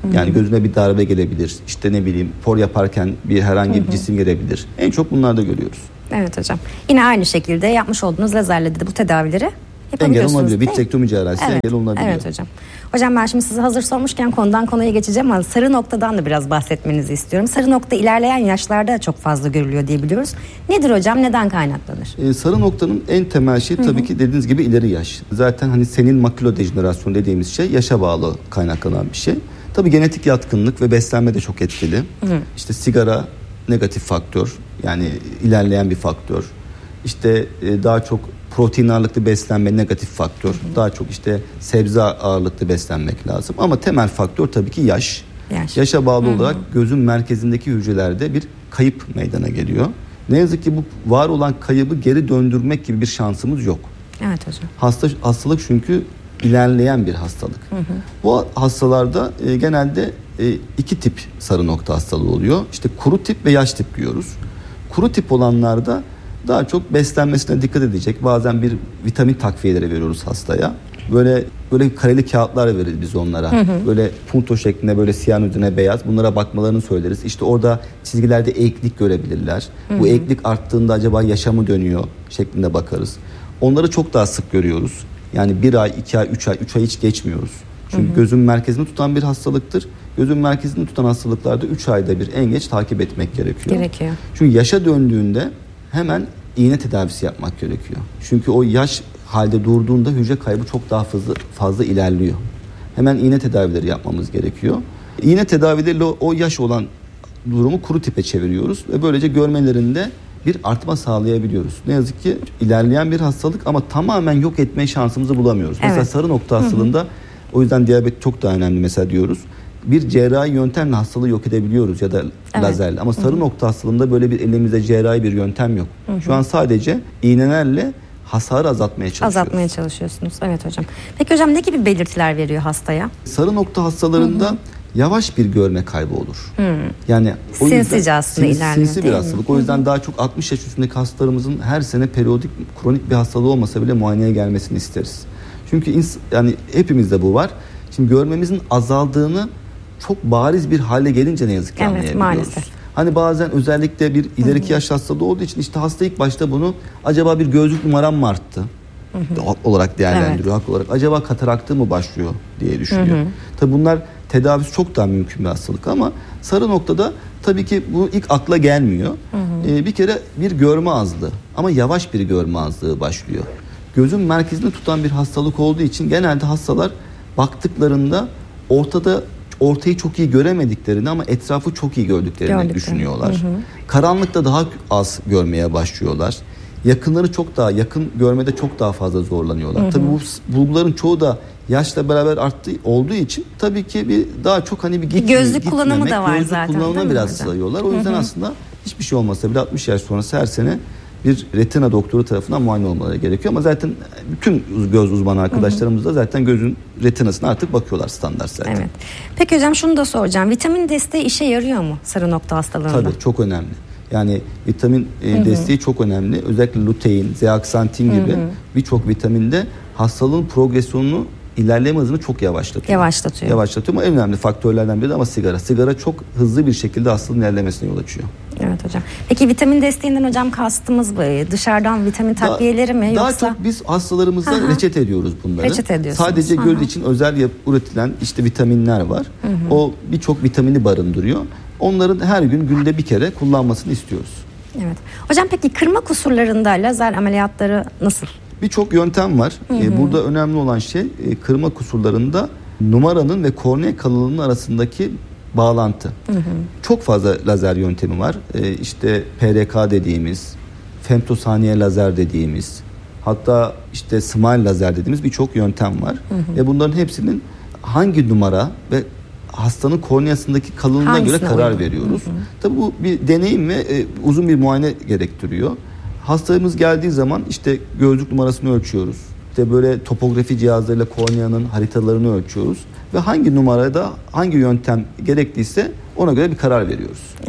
Yani gözüne bir darbe gelebilir. İşte ne bileyim spor yaparken bir herhangi bir cisim gelebilir. En çok bunlarda görüyoruz. Evet hocam. Yine aynı şekilde yapmış olduğunuz lazerle de bu tedavileri engel yapabiliyorsunuz. olunabiliyor. Vitrektomi cerrahisi Evet. engel olunabiliyor. Evet hocam. Hocam ben şimdi size hazır sormuşken konudan konuya geçeceğim ama sarı noktadan da biraz bahsetmenizi istiyorum. Sarı nokta ilerleyen yaşlarda çok fazla görülüyor diye biliyoruz. Nedir hocam? Neden kaynaklanır? Ee, sarı noktanın en temel şeyi tabii ki dediğiniz gibi ileri yaş. Zaten hani senil makulodejenerasyonu dediğimiz şey yaşa bağlı kaynaklanan bir şey. Tabii genetik yatkınlık ve beslenme de çok etkili. Hı. İşte sigara negatif faktör, yani ilerleyen bir faktör. İşte e, daha çok protein ağırlıklı beslenme negatif faktör. Hı hı. Daha çok işte sebze ağırlıklı beslenmek lazım. Ama temel faktör tabii ki yaş. Yaş. Yaşa bağlı hı hı. olarak gözün merkezindeki hücrelerde bir kayıp meydana geliyor. Ne yazık ki bu var olan kaybı geri döndürmek gibi bir şansımız yok. Evet hocam. Hasta, hastalık çünkü ilerleyen bir hastalık. Hı hı. Bu hastalarda e, genelde e, iki tip sarı nokta hastalığı oluyor. İşte kuru tip ve yaş tip diyoruz. Kuru tip olanlarda daha çok beslenmesine dikkat edecek. Bazen bir vitamin takviyeleri veriyoruz hastaya. Böyle böyle kareli kağıtlar veririz biz onlara. Hı hı. Böyle punto şeklinde, böyle siyah üzerine beyaz. Bunlara bakmalarını söyleriz. İşte orada çizgilerde eğiklik görebilirler. Hı hı. Bu eğiklik arttığında acaba yaşa mı dönüyor şeklinde bakarız. Onları çok daha sık görüyoruz. Yani bir ay, iki ay, üç ay, üç ay hiç geçmiyoruz. Çünkü hı hı. gözün merkezini tutan bir hastalıktır. Gözün merkezini tutan hastalıklarda üç ayda bir en geç takip etmek gerekiyor. Gerekiyor. Çünkü yaşa döndüğünde hemen iğne tedavisi yapmak gerekiyor. Çünkü o yaş halde durduğunda hücre kaybı çok daha fazla fazla ilerliyor. Hemen iğne tedavileri yapmamız gerekiyor. İğne tedavileriyle o yaş olan durumu kuru tipe çeviriyoruz ve böylece görmelerinde bir artma sağlayabiliyoruz. Ne yazık ki ilerleyen bir hastalık ama tamamen yok etme şansımızı bulamıyoruz. Evet. Mesela sarı nokta hastalığında, hı hı. o yüzden diyabet çok daha önemli mesela diyoruz. Bir cerrahi yöntemle hastalığı yok edebiliyoruz ya da evet. lazerle. Ama sarı hı hı. nokta hastalığında böyle bir elimizde cerrahi bir yöntem yok. Hı hı. Şu an sadece iğnelerle hasarı azaltmaya çalışıyoruz. Azaltmaya çalışıyorsunuz. Evet hocam. Peki hocam ne gibi belirtiler veriyor hastaya? Sarı nokta hastalarında hı hı. yavaş bir görme kaybı olur. Hmm. Yani o sinsice aslında sinsi, ilerliyor. Sinsi bir hastalık. Mi? O yüzden daha çok altmış yaş üstündeki hastalarımızın her sene periyodik kronik bir hastalığı olmasa bile muayeneye gelmesini isteriz. Çünkü ins- yani hepimizde bu var. Şimdi görmemizin azaldığını çok bariz bir hale gelince ne yazık ki evet, anlayabiliyoruz. Maalesef. Hani bazen özellikle bir ileriki yaş hastalığı olduğu için işte hasta ilk başta bunu acaba bir gözlük numaram mı arttı? Hı hı. olarak değerlendiriyor, evet. hak olarak. Acaba kataraktı mı başlıyor diye düşünüyor. Hı hı. Tabii bunlar tedavisi çok daha mümkün bir hastalık ama sarı noktada tabii ki bu ilk akla gelmiyor. Hı hı. Ee, bir kere bir görme azlığı ama yavaş bir görme azlığı başlıyor. Gözün merkezini tutan bir hastalık olduğu için genelde hastalar baktıklarında ortada ortayı çok iyi göremediklerini ama etrafı çok iyi gördüklerini Gördükleri. düşünüyorlar. Hı hı. Karanlıkta daha az görmeye başlıyorlar. Yakınları çok daha yakın görmede çok daha fazla zorlanıyorlar. Hı hı. Tabii bu bulguların çoğu da yaşla beraber arttığı olduğu için tabii ki bir daha çok hani bir gitme, gözlük gitmemek, kullanımı da var gözlük zaten. kullanımına biraz sayıyorlar. O yüzden hı hı. aslında hiçbir şey olmasa bile altmış yaş sonrası her sene bir retina doktoru tarafından muayene olmaları gerekiyor. Ama zaten bütün göz uzmanı arkadaşlarımız da zaten gözün retinasına artık bakıyorlar standart zaten. Evet. Peki hocam şunu da soracağım. Vitamin desteği işe yarıyor mu sarı nokta hastalığında? Tabii çok önemli. Yani vitamin e, desteği çok önemli. Özellikle lutein, zeaksantin gibi birçok vitaminde hastalığın progresyonunu, ilerleme hızını çok yavaşlatıyor. Yavaşlatıyor. Yavaşlatıyor ama en önemli faktörlerden biri de ama sigara. Sigara çok hızlı bir şekilde hastalığın ilerlemesine yol açıyor. Evet hocam. Peki vitamin desteğinden hocam kastımız bu. Dışarıdan vitamin takviyeleri mi daha yoksa? Daha çok biz hastalarımıza Aha. reçete ediyoruz bunları. Reçete ediyorsunuz. Sadece Aha. göz için özel yap- üretilen işte vitaminler var. Hı hı. O birçok vitamini barındırıyor. Onların her gün günde bir kere kullanmasını istiyoruz. Evet. Hocam peki kırma kusurlarında lazer ameliyatları nasıl? Birçok yöntem var. Hı hı. Ee, burada önemli olan şey e, kırma kusurlarında numaranın ve kornea kalınlığının arasındaki bağlantı. Hı hı. Çok fazla lazer yöntemi var. Ee, işte P R K dediğimiz, femtosaniye lazer dediğimiz, hatta işte smile lazer dediğimiz birçok yöntem var. Hı hı. Ve bunların hepsinin hangi numara ve hastanın korneasındaki kalınlığına Hangisine göre karar uygun? veriyoruz. Hı hı. Tabii bu bir deneyim ve e, uzun bir muayene gerektiriyor. Hastamız geldiği zaman işte gözlük numarasını ölçüyoruz. İşte böyle topografi cihazlarıyla korneanın haritalarını ölçüyoruz. Ve hangi numarada hangi yöntem gerekliyse ona göre bir karar veriyoruz. Evet.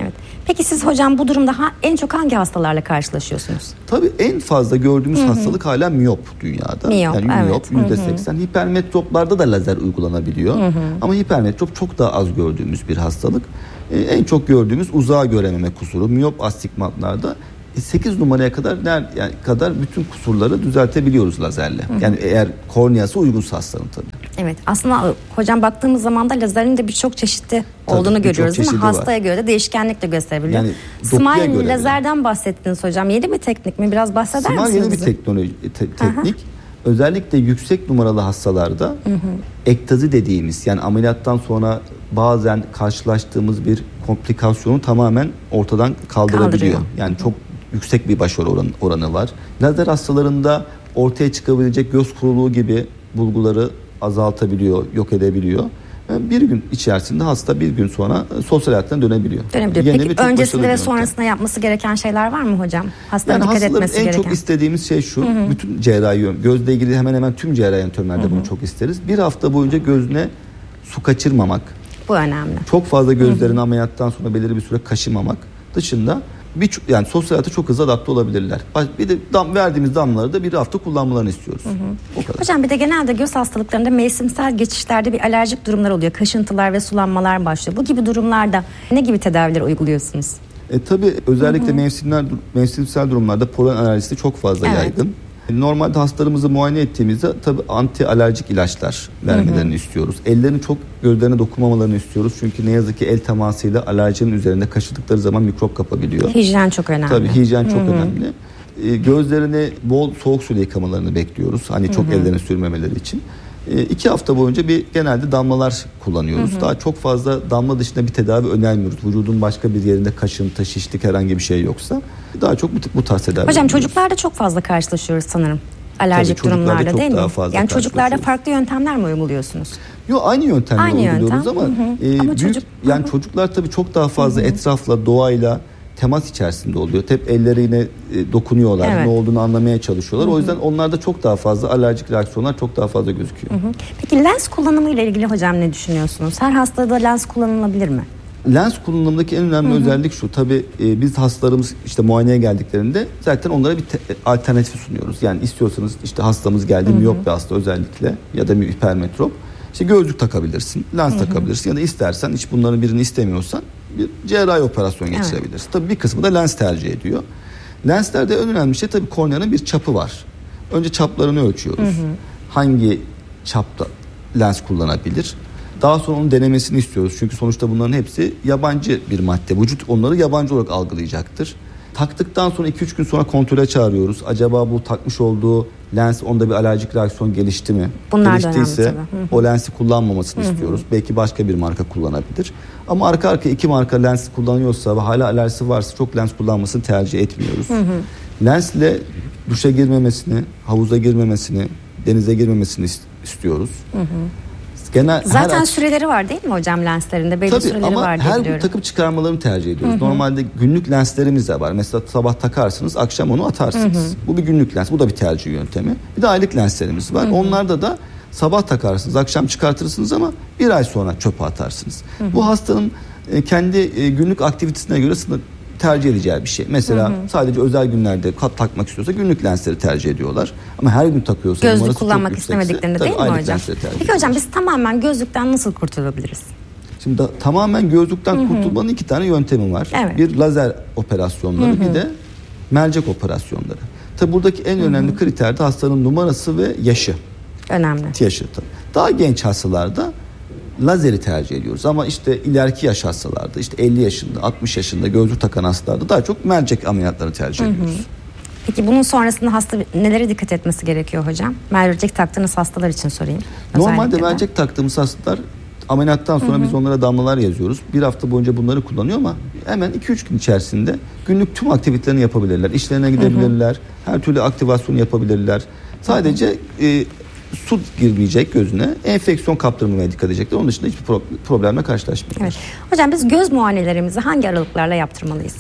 Peki siz hocam bu durumda ha, en çok hangi hastalarla karşılaşıyorsunuz? Tabii en fazla gördüğümüz Hı-hı. hastalık hala miyop dünyada. Miyop, yani miyop evet. yüzde seksen. Hipermetroplarda da lazer uygulanabiliyor. Hı-hı. Ama hipermetrop çok daha az gördüğümüz bir hastalık. Ee, en çok gördüğümüz uzağa görememe kusuru. Miyop astigmatlarda sekiz numaraya kadar yani kadar bütün kusurları düzeltebiliyoruz lazerle. Hı hı. Yani eğer korneası uygunsa hastanın tabii. Evet. Aslında hocam baktığımız zaman da lazerin de birçok çeşitli tabii, olduğunu görüyoruz değil mi? Hastaya var. Göre de değişkenlik de gösterebiliyor. Yani Smile lazerden bahsettiniz hocam. Yeni bir teknik mi? Biraz bahseder Smile misiniz? Yeni bir teknoloji te, teknik. Aha. Özellikle yüksek numaralı hastalarda hı hı. ektazi dediğimiz yani ameliyattan sonra bazen karşılaştığımız bir komplikasyonu tamamen ortadan kaldırabiliyor. Kaldırıyor. Yani çok yüksek bir başarı oranı, oranı var. Lazer hastalarında ortaya çıkabilecek göz kuruluğu gibi bulguları azaltabiliyor, yok edebiliyor. Bir gün içerisinde hasta bir gün sonra sosyal hayatına dönebiliyor. Dönebiliyor. Yeni Peki öncesinde ve sonrasında yapması gereken şeyler var mı hocam? Hastanın yani dikkat etmesi en gereken. En çok istediğimiz şey şu. Hı hı. Bütün cerrahi, gözle ilgili hemen hemen tüm cerrahi yöntemlerde hı hı. bunu çok isteriz. Bir hafta boyunca gözüne su kaçırmamak. Bu önemli. Çok fazla gözlerin hı hı. ameliyattan sonra belirli bir süre kaşımamak dışında bir yani sosyal hayata çok hızlı adapte olabilirler. Bir de dam, verdiğimiz damlaları da bir hafta kullanmalarını istiyoruz. Hı hı. O kadar. Hocam bir de genelde göz hastalıklarında mevsimsel geçişlerde bir alerjik durumlar oluyor. Kaşıntılar ve sulanmalar başlıyor. Bu gibi durumlarda ne gibi tedaviler uyguluyorsunuz? E tabii özellikle hı hı. mevsimler mevsimsel durumlarda polen alerjisi çok fazla evet. yaygın. Normalde hastalarımızı muayene ettiğimizde tabii anti alerjik ilaçlar vermelerini hı hı. istiyoruz. Ellerini çok gözlerine dokunmamalarını istiyoruz. Çünkü ne yazık ki el temasıyla alerjinin üzerinde kaşıdıkları zaman mikrop kapabiliyor. Hijyen çok önemli. Tabii hijyen çok hı hı. önemli. E, gözlerini bol soğuk suyla yıkamalarını bekliyoruz. Hani çok hı hı. ellerini sürmemeleri için. E, iki hafta boyunca bir genelde damlalar kullanıyoruz. Hı hı. Daha çok fazla damla dışında bir tedavi önermiyoruz. Vücudun başka bir yerinde kaşıntı, şişlik herhangi bir şey yoksa. Daha çok bu, bu tarz tedavi. Hocam çocuklarda çok fazla karşılaşıyoruz sanırım. Alerjik Tabii, durumlarda değil mi? Yani çocuklarda farklı yöntemler mi uyguluyorsunuz? Yok aynı yöntemle aynı uyguluyoruz yöntem. ama, hı hı. E, ama büyük çocuk, yani hı. çocuklar tabii çok daha fazla hı hı. etrafla, doğayla temas içerisinde oluyor. Hep ellerine e, dokunuyorlar. Evet. Ne olduğunu anlamaya çalışıyorlar. Hı hı. O yüzden onlarda çok daha fazla alerjik reaksiyonlar çok daha fazla gözüküyor. Hı hı. Peki lens kullanımı ile ilgili hocam ne düşünüyorsunuz? Her hastada lens kullanılabilir mi? Lens kullanımındaki en önemli hı hı. özellik şu. Tabii e, biz hastalarımız işte muayeneye geldiklerinde zaten onlara bir te- alternatif sunuyoruz. Yani istiyorsanız işte hastamız geldi, miyop bir hasta özellikle ya da hipermetrop. İşte gözlük takabilirsin, lens hı hı. takabilirsin ya da istersen hiç bunların birini istemiyorsan bir cerrahi operasyon geçirebilirsin. Evet. Tabii bir kısmı da lens tercih ediyor. Lenslerde en önemli şey tabii korneanın bir çapı var. Önce çaplarını ölçüyoruz. Hı hı. Hangi çapta lens kullanabilir? Daha sonra onun denemesini istiyoruz. Çünkü sonuçta bunların hepsi yabancı bir madde. Vücut onları yabancı olarak algılayacaktır. Taktıktan sonra iki üç gün sonra kontrole çağırıyoruz. Acaba bu takmış olduğu lens onda bir alerjik reaksiyon gelişti mi? Bunlar Geliştiyse o lensi kullanmamasını hı hı. istiyoruz. Belki başka bir marka kullanabilir. Ama arka arkaya iki marka lens kullanıyorsa ve hala alerjisi varsa çok lens kullanmasını tercih etmiyoruz. Hı hı. Lensle duşa girmemesini, havuza girmemesini, denize girmemesini istiyoruz. Hı hı. Genel, Zaten her süreleri var değil mi hocam lenslerinde? Belli Tabii, süreleri ama var her gün takıp çıkarmalarını tercih ediyoruz. Hı hı. Normalde günlük lenslerimiz de var. Mesela sabah takarsınız, akşam onu atarsınız. Hı hı. Bu bir günlük lens. Bu da bir tercih yöntemi. Bir de aylık lenslerimiz var. Hı hı. Onlarda da sabah takarsınız, akşam çıkartırsınız ama bir ay sonra çöpe atarsınız. Hı hı. Bu hastanın kendi günlük aktivitesine göre sınır tercih edeceği bir şey. Mesela hı hı. sadece özel günlerde kat takmak istiyorsa günlük lensleri tercih ediyorlar. Ama her gün takıyorsa gözlük kullanmak istemediklerinde değil mi hocam? Peki hocam biz tamamen gözlükten nasıl kurtulabiliriz? Şimdi da, tamamen gözlükten hı hı. kurtulmanın iki tane yöntemi var. Evet. Bir lazer operasyonları, hı hı. bir de mercek operasyonları. Tabi buradaki en hı hı. önemli kriter de hastanın numarası ve yaşı. Önemli. Yaşı tabii. Daha genç hastalarda lazeri tercih ediyoruz ama işte ileriki yaş hastalarda işte elli yaşında altmış yaşında gözlük takan hastalarda daha çok mercek ameliyatlarını tercih hı hı. ediyoruz. Peki bunun sonrasında hasta nelere dikkat etmesi gerekiyor hocam? Mercek taktığınız hastalar için sorayım. Normalde mercek taktığımız hastalar ameliyattan sonra hı hı. biz onlara damlalar yazıyoruz. Bir hafta boyunca bunları kullanıyor ama hemen iki üç gün içerisinde günlük tüm aktivitelerini yapabilirler. İşlerine gidebilirler. Hı hı. Her türlü aktivasyonu yapabilirler. Sadece hı hı. E, su girmeyecek gözüne, enfeksiyon kaptırmamaya dikkat edecekler. Onun dışında hiçbir pro- problemle karşılaşmıyoruz. Evet. Hocam biz göz muayenelerimizi hangi aralıklarla yaptırmalıyız?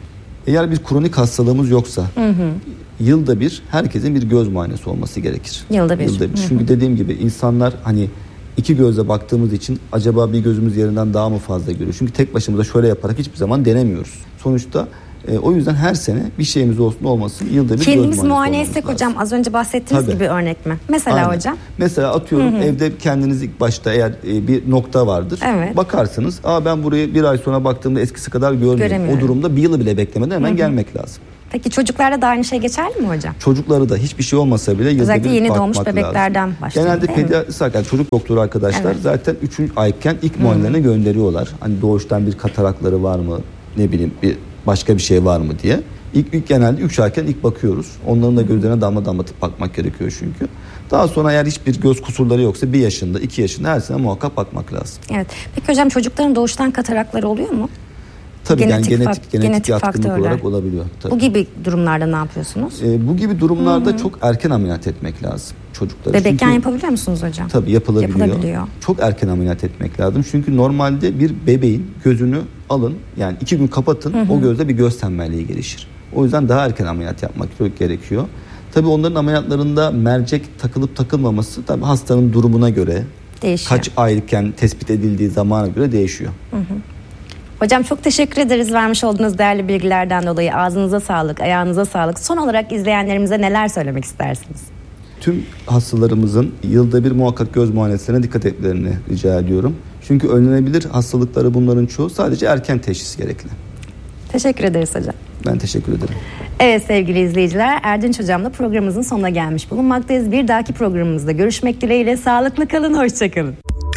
Eğer bir kronik hastalığımız yoksa hı hı. yılda bir herkesin bir göz muayenesi olması gerekir. Yılda bir. Yılda bir. Hı hı. Çünkü dediğim gibi insanlar hani iki gözle baktığımız için acaba bir gözümüz yerinden daha mı fazla görüyor? Çünkü tek başımıza şöyle yaparak hiçbir zaman denemiyoruz. Sonuçta e, o yüzden her sene bir şeyimiz olsun olmasın yılda bir kendimiz göz muayenesi muayene etsek hocam, az önce bahsettiğiniz Tabii. gibi örnek mi? Mesela Aynen. hocam. Mesela atıyorum, hı hı. evde kendiniz ilk başta eğer e, bir nokta vardır. Evet. Bakarsınız. Aa, ben burayı bir ay sonra baktığımda eskisi kadar görmüyorum. O durumda bir yılı bile beklemeden hemen hı hı. gelmek lazım. Peki çocuklarda da aynı şey geçerli mi hocam? Çocukları da hiçbir şey olmasa bile yılda özellikle bir yeni bakmak doğmuş bebeklerden lazım. başlıyor. Genelde pediatrist, yani çocuk doktoru arkadaşlar evet. zaten üçüncü ayken ilk muayenelerine gönderiyorlar. Hani doğuştan bir katarakları var mı, ne bileyim bir başka bir şey var mı diye. İlk, ilk genelde üç ayken ilk bakıyoruz. Onların da gözlerine damla damlatıp bakmak gerekiyor çünkü. Daha sonra eğer hiçbir göz kusurları yoksa bir yaşında, iki yaşında her sene muhakkak bakmak lazım. Evet. Peki hocam, çocukların doğuştan katarakları oluyor mu? Tabii genetik, yani genetik, fak- genetik, genetik yatkınlık faktörler. olarak olabiliyor. Tabii. Bu gibi durumlarda ne yapıyorsunuz? Ee, bu gibi durumlarda Hı-hı. çok erken ameliyat etmek lazım çocukları. Bebekken Çünkü, yapabiliyor musunuz hocam? Tabii yapılabiliyor. yapılabiliyor. Çok erken ameliyat etmek lazım. Çünkü normalde bir bebeğin gözünü alın, yani iki gün kapatın, Hı-hı. o gözde bir göz tembelliği gelişir. O yüzden daha erken ameliyat yapmak gerekiyor. Tabii onların ameliyatlarında mercek takılıp takılmaması tabii hastanın durumuna göre, değişiyor. Kaç aylıkken tespit edildiği zamana göre değişiyor. Hı hı. Hocam çok teşekkür ederiz vermiş olduğunuz değerli bilgilerden dolayı. Ağzınıza sağlık, ayağınıza sağlık. Son olarak izleyenlerimize neler söylemek istersiniz? Tüm hastalarımızın yılda bir muhakkak göz muayenesine dikkat etmelerini rica ediyorum. Çünkü önlenebilir hastalıkları bunların çoğu, sadece erken teşhis gerekli. Teşekkür ederiz hocam. Ben teşekkür ederim. Evet sevgili izleyiciler, Erdinç Hocam'la programımızın sonuna gelmiş bulunmaktayız. Bir dahaki programımızda görüşmek dileğiyle, sağlıklı kalın, hoşça kalın.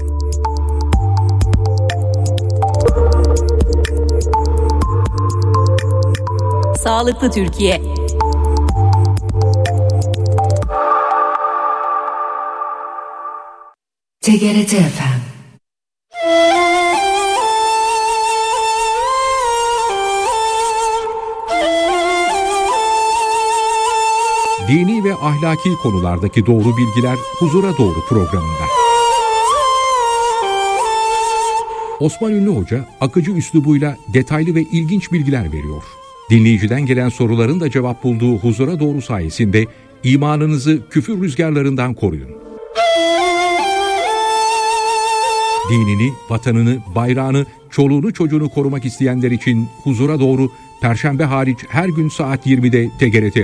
Sağlıklı Türkiye. T G R T F M. Dini ve ahlaki konulardaki doğru bilgiler Huzura Doğru programında. Osman Ünlü Hoca akıcı üslubuyla detaylı ve ilginç bilgiler veriyor. Dinleyiciden gelen soruların da cevap bulduğu Huzura Doğru sayesinde imanınızı küfür rüzgarlarından koruyun. Dinini, vatanını, bayrağını, çoluğunu çocuğunu korumak isteyenler için Huzura Doğru Perşembe hariç her gün saat yirmide T G R T